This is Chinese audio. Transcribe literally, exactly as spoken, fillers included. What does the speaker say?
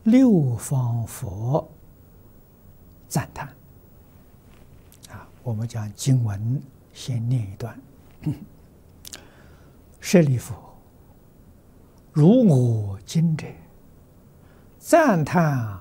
六方佛赞叹。啊，我们讲经文，先念一段。舍利弗，如我今者，赞叹